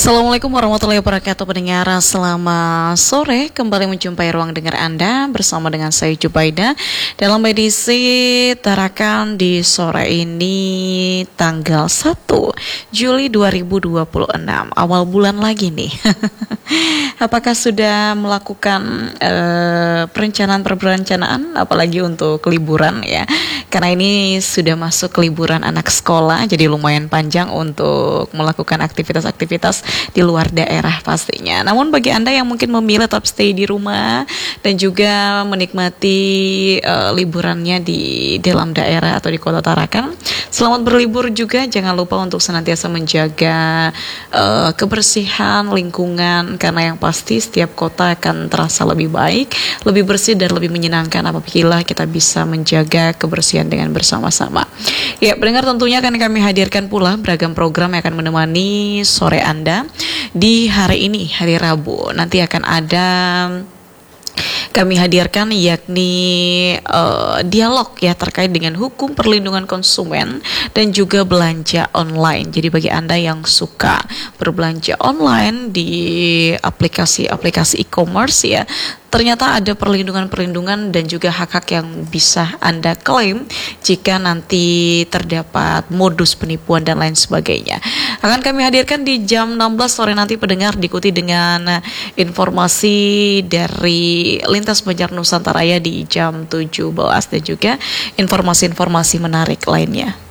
Assalamualaikum warahmatullahi wabarakatuh pendengar. Selamat sore, kembali menjumpai ruang dengar Anda bersama dengan saya Jubaida dalam edisi Tarakan di sore ini tanggal 1 Juli 2026. Awal bulan lagi nih. Apakah sudah melakukan perencanaan apalagi untuk liburan ya? Karena ini sudah masuk liburan anak sekolah, jadi lumayan panjang untuk melakukan aktivitas-aktivitas di luar daerah pastinya. Namun bagi Anda yang mungkin memilih tetap stay di rumah dan juga menikmati liburannya di dalam daerah atau di Kota Tarakan, selamat berlibur juga. Jangan lupa untuk senantiasa menjaga kebersihan lingkungan, karena yang pasti setiap kota akan terasa lebih baik, lebih bersih dan lebih menyenangkan apabila kita bisa menjaga kebersihan dengan bersama-sama. Ya, pendengar, tentunya akan kami hadirkan pula beragam program yang akan menemani sore Anda di hari ini, hari Rabu. Nanti akan ada kami hadirkan yakni dialog ya terkait dengan hukum perlindungan konsumen dan juga belanja online. Jadi bagi Anda yang suka berbelanja online di aplikasi-aplikasi e-commerce ya, ternyata ada perlindungan-perlindungan dan juga hak-hak yang bisa Anda klaim jika nanti terdapat modus penipuan dan lain sebagainya. Akan kami hadirkan di jam 16 sore nanti pendengar, diikuti dengan informasi dari Lintas Banjar Nusantara di jam 17 dan juga informasi-informasi menarik lainnya.